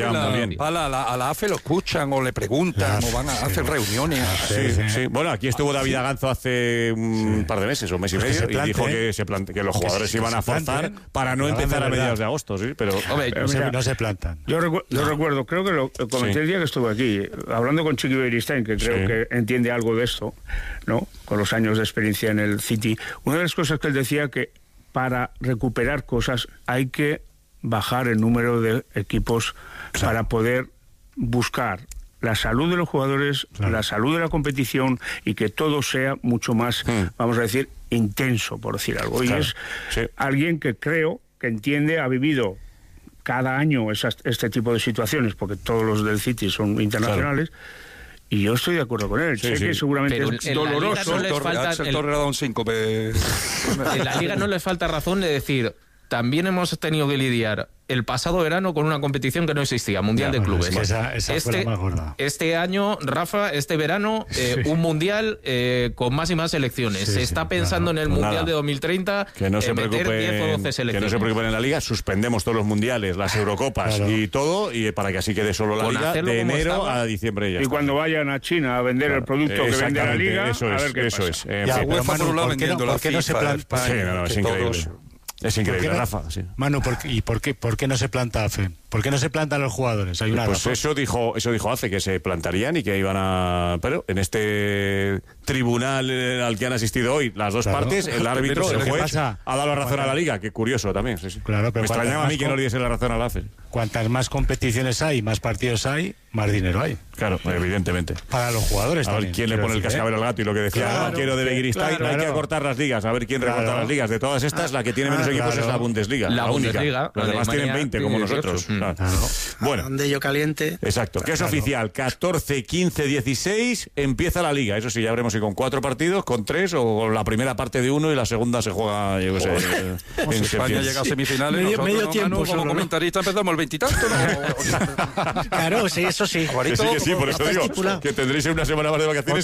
a la AFE lo escuchan o le preguntan o van a hacer reuniones. Sí. Bueno, aquí estuvo David Aganzo hace un par de meses o un mes y medio y dijo que los jugadores iban a forzar para no empezar a mediados de agosto, sí, pero no se plantan. Yo recuerdo, creo que lo comenté el día que estuve aquí, hablando con Chiqui Beristain, que creo que entiende algo de esto, ¿no? Con los años de experiencia en el City. Una de las cosas que él decía que para recuperar cosas hay que bajar el número de equipos para poder buscar la salud de los jugadores, la salud de la competición y que todo sea mucho más, vamos a decir, intenso, por decir algo. Y es alguien que creo que entiende, ha vivido cada año este tipo de situaciones, porque todos los del City son internacionales. Y yo estoy de acuerdo con él. Sé que seguramente es doloroso. El Torre ha dado un 5. En la Liga no les falta razón de decir, también hemos tenido que lidiar el pasado verano con una competición que no existía, Mundial de Clubes. Esa fue la más gorda. Este año, Rafa, este verano, un Mundial con más y más selecciones. Se está pensando en el Mundial de 2030 que no se meter 10 o 12 selecciones. Que no se preocupen en la Liga, suspendemos todos los Mundiales, las Eurocopas y todo, y para que así quede solo la Liga de enero a diciembre ya. Y cuando vayan a China a vender el producto que vende la Liga, eso a ver qué pasa. Es. UEFA por un lado vendiendo la FIFA, España, es increíble. Es increíble, Rafa. Manu, ¿por qué no se planta AFE? ¿Por qué no se plantan los jugadores? Hay una razón. Eso dijo AFE, que se plantarían y que iban a... Pero en este tribunal al que han asistido hoy las dos partes, el árbitro, el juez, ha dado la razón a la Liga. Qué curioso también. Claro, pero me extrañaba a mí que no le diese la razón a la AFE. Cuantas más competiciones hay, más partidos hay, más dinero hay. Claro, evidentemente. Para los jugadores a ver quién le pone el cascabel al gato y lo que decía quiero de Begiristain, hay que acortar las ligas, a ver quién recorta las ligas. De todas estas, la que tiene menos equipos es la Bundesliga. La única. Los demás tienen 20 como nosotros. Bueno, donde yo caliente. Exacto, que es oficial. 14, 15, 16 empieza la Liga. Eso sí, ya veremos si con 4 partidos, con 3 o con la primera parte de 1 y la segunda se juega, yo qué sé. En España llega a semifinales. Medio tiempo. Como comentarista empezamos el 20 y tanto, ¿no? Claro, sí, eso sí. Sí, por eso digo que tendréis una semana más de vacaciones.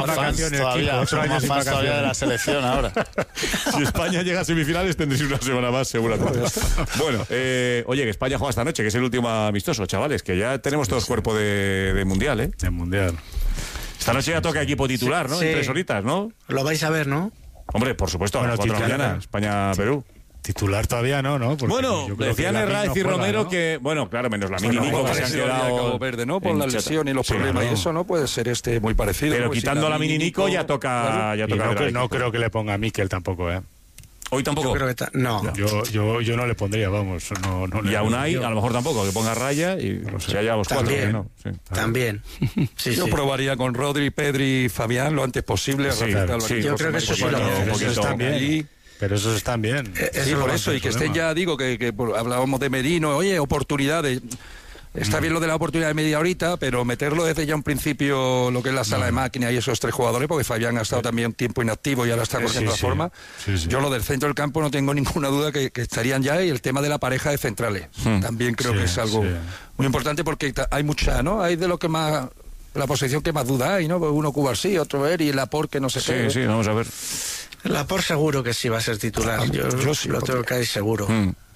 Otro año más todavía de la selección ahora. Si España llega a semifinales tendréis una semana más seguramente. Bueno, oye, que España juega esta noche, que es el último amistoso, chavales, que ya tenemos todos cuerpo de Mundial, ¿eh? De Mundial. Esta noche ya toca equipo titular, ¿no? En 3 horitas, ¿no? Lo vais a ver, ¿no? Hombre, por supuesto, a las 4 de la mañana, España-Perú. Titular todavía no, ¿no? Porque bueno, decían Herraiz y Romero que, bueno, claro, menos la Mini Nico que se han quedado Cabo Verde, ¿no? Por la lesión y los problemas y eso, ¿no? Puede ser muy parecido. Pero quitando la Mini Nico ya toca... No creo que le ponga a Mikel tampoco, ¿eh? Hoy tampoco. Yo creo que no. Yo no le pondría, vamos. No y aún hay, a lo mejor tampoco, que ponga Raya y se haya los 4. No. Sí. También. Yo probaría con Rodri, Pedri y Fabián lo antes posible. Yo creo que eso sí lo están bien. Pero esos están bien. Sí, por eso, y que estén ya, digo, que hablábamos de Merino, oye, oportunidades. Está bien lo de la oportunidad de media horita, pero meterlo desde ya un principio, lo que es la sala de máquina y esos 3 jugadores, porque Fabián ha estado también tiempo inactivo y ahora está cogiendo la forma. Yo lo del centro del campo no tengo ninguna duda que estarían ya, y el tema de la pareja de centrales. También creo que es algo muy importante, porque hay mucha, ¿no? Hay de lo que más... La posición que más duda hay, ¿no? Uno Cubarsí, otro ver y Laporte que no sé qué. Sí, vamos a ver. Laporte seguro que sí va a ser titular. Yo sí lo tengo que ir seguro.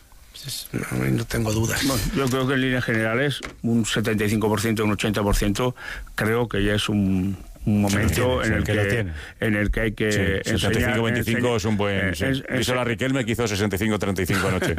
No tengo dudas. Bueno, yo creo que en líneas generales un 75%, un 80% creo que ya es un momento en el que hay que 65-25 es un buen... Hizo la Riquelme que hizo 65-35 anoche.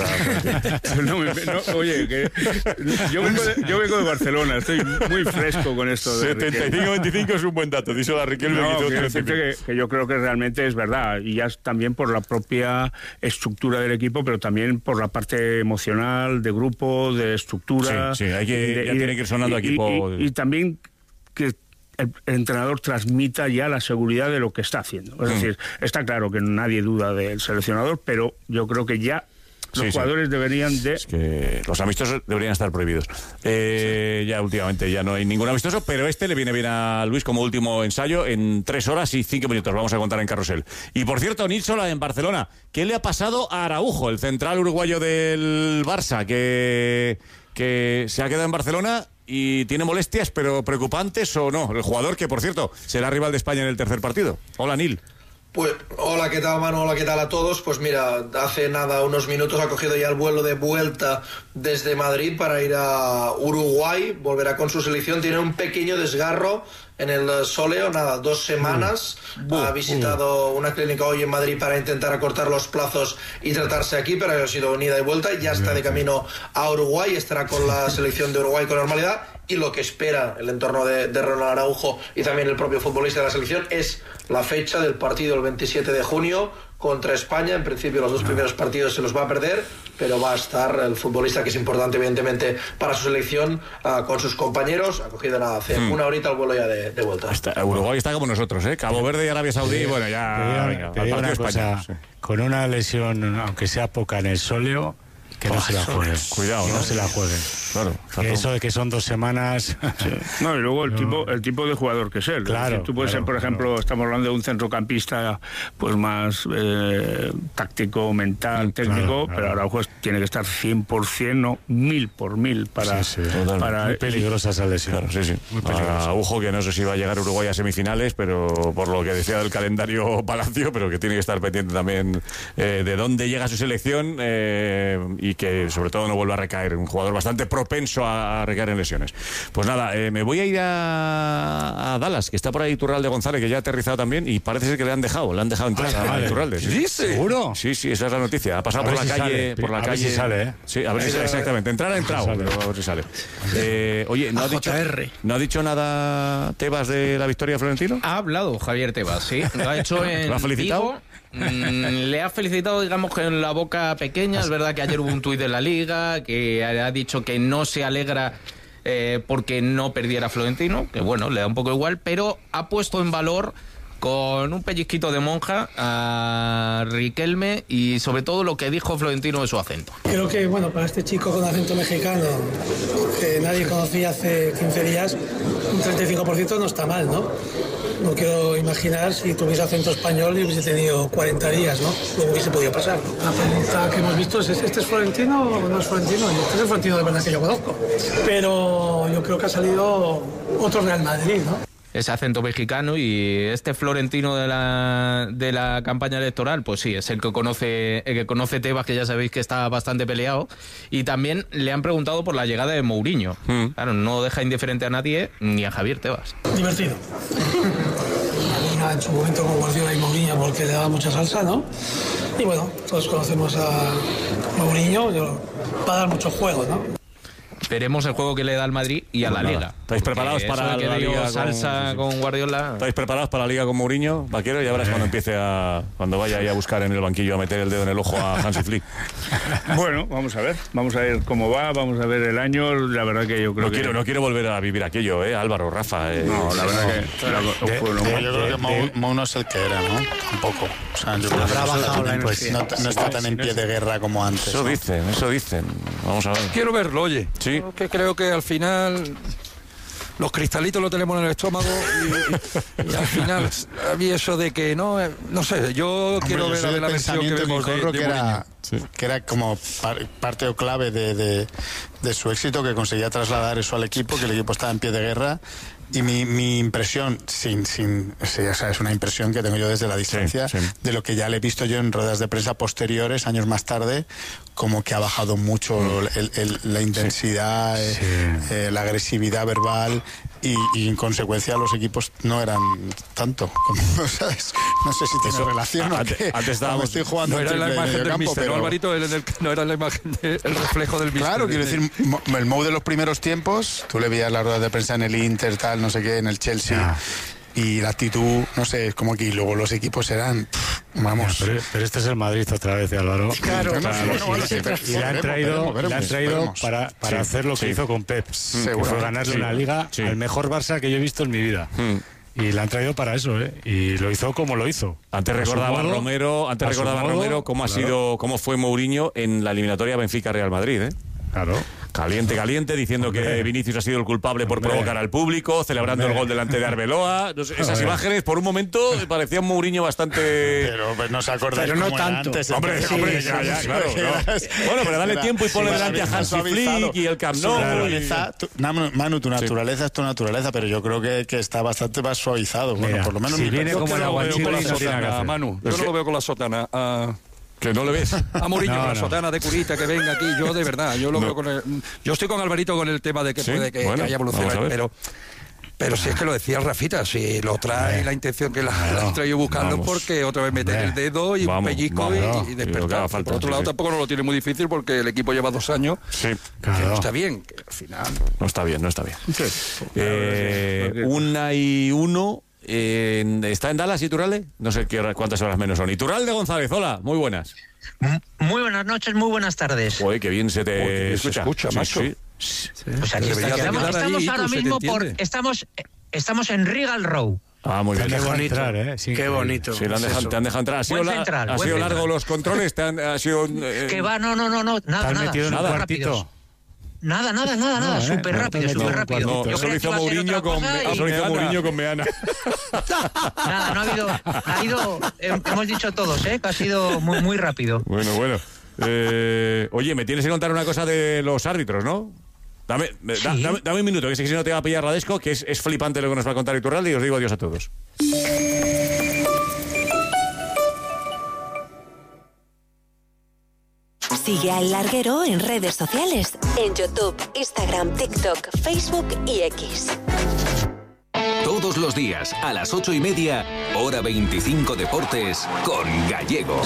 Oye, que yo vengo de Barcelona, estoy muy fresco con esto de 75-25 es un buen dato. Hizo la Riquelme que yo creo que realmente es verdad, y ya también por la propia estructura del equipo, pero también por la parte emocional, de grupo, de estructura. Ya tiene que ir sonando equipo. Y también que el entrenador transmita ya la seguridad de lo que está haciendo. Es decir, está claro que nadie duda del seleccionador, pero yo creo que ya los jugadores deberían de... Es que los amistosos deberían estar prohibidos. Ya últimamente ya no hay ningún amistoso, pero este le viene bien a Luis como último ensayo en 3 horas y 5 minutos. Vamos a contar en Carrusel. Y por cierto, Nilsola en Barcelona. ¿Qué le ha pasado a Araujo, el central uruguayo del Barça, que se ha quedado en Barcelona y tiene molestias, pero preocupantes o no? El jugador que, por cierto, será rival de España en el tercer partido. Hola, Nil. Pues hola, ¿qué tal, Manu? Hola, ¿qué tal a todos? Pues mira, hace nada, unos minutos ha cogido ya el vuelo de vuelta desde Madrid para ir a Uruguay, volverá con su selección, tiene un pequeño desgarro en el sóleo, 2 semanas, ha visitado una clínica hoy en Madrid para intentar acortar los plazos y tratarse aquí, pero ha sido unida y vuelta y ya está de camino a Uruguay, estará con la selección de Uruguay con normalidad. Y lo que espera el entorno de Ronald Araujo y también el propio futbolista de la selección es la fecha del partido el 27 de junio contra España. En principio los 2 primeros partidos se los va a perder, pero va a estar el futbolista, que es importante evidentemente para su selección, con sus compañeros. Ha cogido hace una horita el vuelo ya de vuelta. Uruguay está como nosotros, ¿eh? Cabo Verde y Arabia Saudí, bueno, ya... Venga, te digo una cosa, con una lesión, aunque sea poca en el sóleo, que no se la jueguen. Cuidado, no se la jueguen. Claro. Eso de que son 2 semanas. Sí. No, y luego el tipo de jugador que es él. Claro. Tú puedes ser, por ejemplo, estamos hablando de un centrocampista pues más táctico, mental, técnico, pero Araujo tiene que estar 100%, no 1000 por 1000 para. Para muy peligrosa esa lesión. Claro, sí. Araujo, que no sé si va a llegar a Uruguay a semifinales, pero por lo que decía del calendario Palacio, pero que tiene que estar pendiente también de dónde llega su selección y que sobre todo no vuelva a recaer. Un jugador bastante propenso a recaer en lesiones. Pues nada, me voy a ir a Dallas, que está por ahí Iturralde González, que ya ha aterrizado también, y parece ser que le han dejado entrar a Iturralde. ¿Sí? ¿Seguro? Sí, esa es la noticia. Ha pasado por la calle. Por la calle. A ver si sale, ¿eh? Sí, a ver si sale, exactamente. Entrar ha entrado, pero a ver si sale. Oye, ¿no ha dicho nada Tebas de la victoria de Florentino? Ha hablado Javier Tebas, sí. Lo ha hecho en ¿Lo ha felicitado? Le ha felicitado, digamos, que en la boca pequeña. Es verdad que ayer hubo un tuit de la Liga que ha dicho que no se alegra porque no perdiera Florentino, que bueno, le da un poco igual, pero ha puesto en valor con un pellizquito de monja a Riquelme y sobre todo lo que dijo Florentino de su acento. Creo que, bueno, para este chico con acento mexicano que nadie conocía hace 15 días, un 35% no está mal, ¿no? No quiero imaginar si tuviese acento español y hubiese tenido 40 días, ¿no? Luego hubiese podido pasar. La pregunta que hemos visto es, ¿este es Florentino o no es Florentino? Este es el Florentino de verdad que yo conozco. Pero yo creo que ha salido otro Real Madrid, ¿no? Ese acento mexicano, y este Florentino de la campaña electoral, pues sí, es el que conoce Tebas, que ya sabéis que está bastante peleado, y también le han preguntado por la llegada de Mourinho. Claro, no deja indiferente a nadie, ni a Javier Tebas. Divertido. En su momento con Guardiola y Mourinho, porque le daba mucha salsa, ¿no? Y bueno, todos conocemos a Mourinho, va a dar mucho juego, ¿no? Veremos el juego que le da al Madrid y a la Liga. ¿Estáis preparados para la Liga salsa con Guardiola? ¿Estáis preparados para la Liga con Mourinho, Vaquero? Ya verás cuando vaya ahí a buscar en el banquillo, a meter el dedo en el ojo a Hansi Flick. Bueno, vamos a ver cómo va, vamos a ver el año. La verdad que yo creo no quiero volver a vivir aquello, Álvaro, Rafa. No, la verdad que yo creo que Mou no es el que era, ¿no? Tampoco. O sea, yo creo que no está tan en pie de guerra como antes. Eso dicen. Vamos a ver. Quiero verlo, oye. Sí. Que creo que al final los cristalitos lo tenemos en el estómago y al final había eso de que no sé, yo quiero ver la versión que vemos de que era como parte o clave de su éxito, que conseguía trasladar eso al equipo, que el equipo estaba en pie de guerra. Y mi impresión, es una impresión que tengo yo desde la distancia, de lo que ya le he visto yo en ruedas de prensa posteriores, años más tarde, como que ha bajado mucho la intensidad, la agresividad verbal, y en consecuencia los equipos no eran tanto, como, ¿sabes? No sé si tiene relación o qué. Antes estábamos, estoy jugando no era la imagen del campo, pero Alvarito, no era la imagen el reflejo del míster. Claro, quiero decir, el Mou de los primeros tiempos, tú le veías las ruedas de prensa en el Inter, tal, no sé qué, en el Chelsea, y la actitud, no sé, es como que luego los equipos eran, vamos. Pero este es el Madrid otra vez, Álvaro. Claro. Y le han traído para hacer lo que hizo con Pep, que fue ganarle una liga al mejor Barça que yo he visto en mi vida. Y la han traído para eso, ¿eh? Y lo hizo como lo hizo. Antes recordaba Romero cómo fue Mourinho en la eliminatoria Benfica-Real Madrid, ¿eh? Claro. Caliente, diciendo que Vinicius ha sido el culpable por provocar al público, celebrando el gol delante de Arbeloa. No sé, esas imágenes, por un momento, parecía un Mourinho bastante... Pero pues no se acordáis pero no cómo era tanto. antes. Hombre, ya, claro. Bueno, pero dale tiempo y ponle delante a Hansi Flick y el Camp Nou. Manu, tu naturaleza es tu naturaleza, pero yo creo que está bastante más suavizado. Bueno, por lo menos si viene como el aguachile, Manu. Yo no lo veo con la sotana. ¿Que no le ves? A Mourinho con la sotana de curita que venga aquí, yo de verdad, yo lo veo con yo estoy con Alvarito con el tema de que puede que haya evolucionado, pero si es que lo decía Rafita, si lo trae la intención que la han traído buscando, porque otra vez meter el dedo y un pellizco y despertar. Por otro lado, tampoco no lo tiene muy difícil porque el equipo lleva 2 años. Sí, claro. Que no está bien, que al final... No está bien. 1:01. ¿Está en Dallas Iturralde? No sé cuántas horas menos son. Iturralde González, hola, muy buenas. Muy buenas noches, muy buenas tardes. Uy, qué bien se te escucha, macho. Pues aquí estamos ahora mismo estamos en Regal Row. Ah, muy bien. Qué bonito, qué bonito. Sí, te han dejado entrar. ¿Ha sido largo los controles? Que va, no, nada. Metido en un cuartito. Nada, súper rápido. Eso lo hizo Mourinho con Meana. Nada, no ha habido, hemos dicho todos, que ha sido muy rápido. Bueno. Oye, me tienes que contar una cosa de los árbitros, ¿no? Dame un minuto, que si no te va a pillar Radesco, que es flipante lo que nos va a contar Iturralde, y os digo adiós a todos. Sigue a El Larguero en redes sociales, en YouTube, Instagram, TikTok, Facebook y X. Todos los días, a las 8:30, hora 25 Deportes, con Gallego.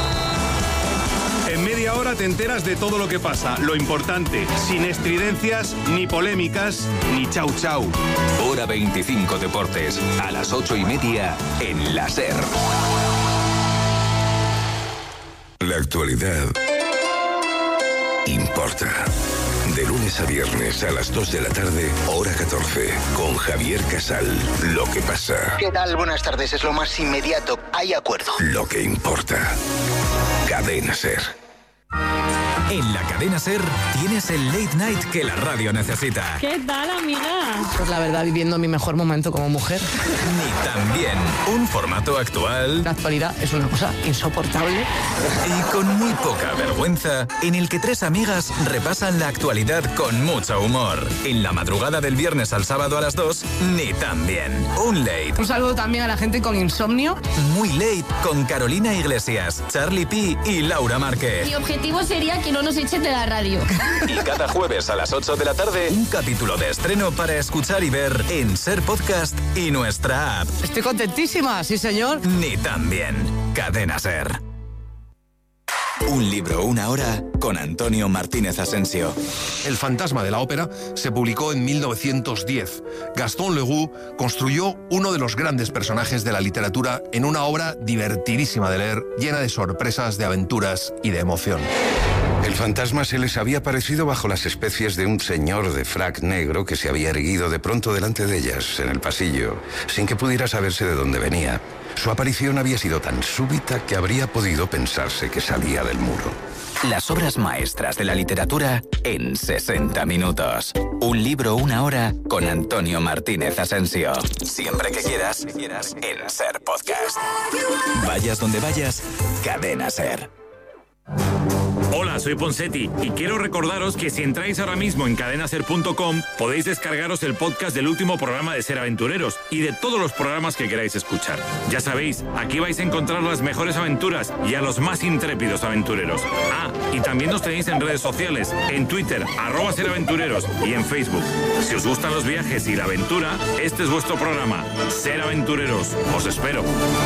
En media hora te enteras de todo lo que pasa, lo importante, sin estridencias, ni polémicas, ni chau. Hora 25 Deportes, a las 8:30, en la SER. La actualidad importa. De lunes a viernes a las 2 de la tarde, hora 14, con Javier Casal. Lo que pasa. ¿Qué tal? Buenas tardes. Es lo más inmediato. Hay acuerdo. Lo que importa. Cadena SER. En la Cadena SER tienes el late night que la radio necesita. ¿Qué tal, amiga? Pues la verdad, viviendo mi mejor momento como mujer. Ni también un formato actual. La actualidad es una cosa insoportable. Y con muy poca vergüenza, en el que 3 amigas repasan la actualidad con mucho humor. En la madrugada del viernes al sábado a las 2, Ni también. Un late. Un saludo también a la gente con insomnio. Muy late con Carolina Iglesias, Charlie P y Laura Márquez. Mi objetivo sería que no nos echen de la radio. Y cada jueves a las 8 de la tarde, un capítulo de estreno para escuchar y ver en SER Podcast y nuestra app. Estoy contentísima, sí señor. Ni también. Cadena SER. Un libro, una hora, con Antonio Martínez Asensio. El fantasma de la ópera se publicó en 1910. Gaston Leroux construyó uno de los grandes personajes de la literatura en una obra divertidísima de leer, llena de sorpresas, de aventuras y de emoción. El fantasma se les había aparecido bajo las especies de un señor de frac negro que se había erguido de pronto delante de ellas, en el pasillo, sin que pudiera saberse de dónde venía. Su aparición había sido tan súbita que habría podido pensarse que salía del muro. Las obras maestras de la literatura en 60 minutos. Un libro, una hora, con Antonio Martínez Asensio. Siempre que quieras, en SER Podcast. Vayas donde vayas, Cadena SER. Hola, soy Ponsetti y quiero recordaros que si entráis ahora mismo en cadenaser.com podéis descargaros el podcast del último programa de Ser Aventureros y de todos los programas que queráis escuchar. Ya sabéis, aquí vais a encontrar las mejores aventuras y a los más intrépidos aventureros. Ah, y también nos tenéis en redes sociales, en Twitter, @seraventureros y en Facebook. Si os gustan los viajes y la aventura, este es vuestro programa, Ser Aventureros. Os espero.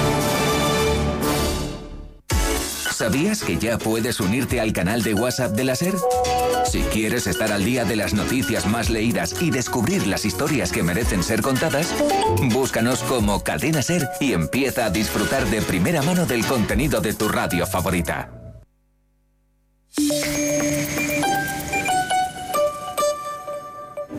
¿Sabías que ya puedes unirte al canal de WhatsApp de la SER? Si quieres estar al día de las noticias más leídas y descubrir las historias que merecen ser contadas, búscanos como Cadena SER y empieza a disfrutar de primera mano del contenido de tu radio favorita.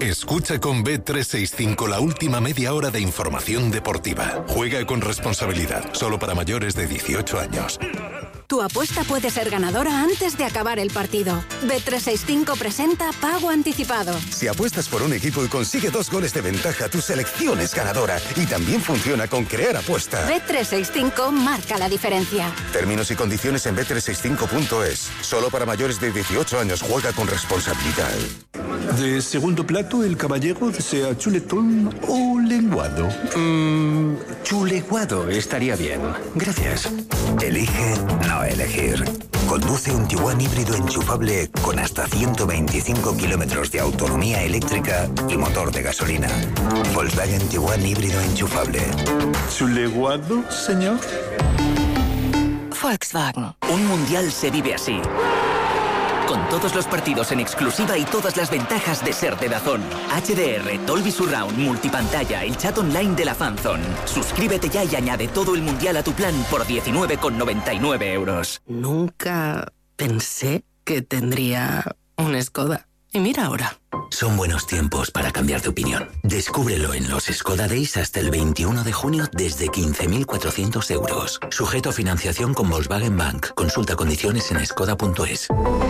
Escucha con Bet365 la última media hora de información deportiva. Juega con responsabilidad, solo para mayores de 18 años. Tu apuesta puede ser ganadora antes de acabar el partido. Bet365 presenta Pago Anticipado. Si apuestas por un equipo y consigue 2 goles de ventaja, tu selección es ganadora. Y también funciona con Crear Apuesta. Bet365 marca la diferencia. Términos y condiciones en bet365.es. Solo para mayores de 18 años. Juega con responsabilidad. De segundo plato, el caballero desea chuletón o lenguado. Chuleguado estaría bien. Gracias. Elige no elegir. Conduce un Tiguan híbrido enchufable con hasta 125 kilómetros de autonomía eléctrica y motor de gasolina. Volkswagen Tiguan híbrido enchufable. ¿Chuleguado, señor? Volkswagen. Un mundial se vive así. Con todos los partidos en exclusiva y todas las ventajas de ser de DAZN. HDR, Dolby Surround, multipantalla, el chat online de la Fanzone. Suscríbete ya y añade todo el mundial a tu plan por 19,99 euros. Nunca pensé que tendría un Skoda. Y mira ahora. Son buenos tiempos para cambiar de opinión. Descúbrelo en los Skoda Days hasta el 21 de junio desde 15.400 euros. Sujeto a financiación con Volkswagen Bank. Consulta condiciones en skoda.es.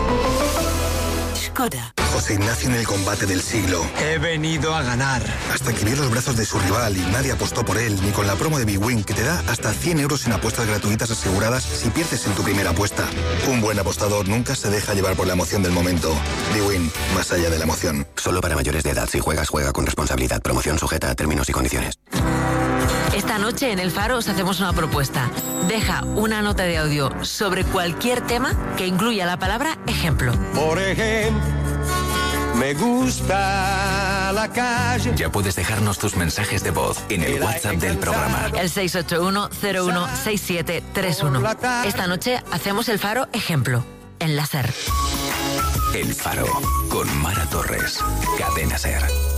Skoda. José Ignacio en el combate del siglo. He venido a ganar. Hasta que vio los brazos de su rival y nadie apostó por él, ni con la promo de Big Win, que te da hasta 100 euros en apuestas gratuitas aseguradas si pierdes en tu primera apuesta. Un buen apostador nunca se deja llevar por la emoción del momento. Big Win, más allá de la emoción. Solo para mayores de edad. Si juegas, juega con responsabilidad. Promoción sujeta a términos y condiciones. Esta noche en El Faro os hacemos una propuesta. Deja una nota de audio sobre cualquier tema que incluya la palabra ejemplo. Por ejemplo, me gusta la calle. Ya puedes dejarnos tus mensajes de voz en el WhatsApp del programa. El 681-016731. Esta noche hacemos El Faro ejemplo. En la SER. El Faro, con Mara Torres. Cadena SER.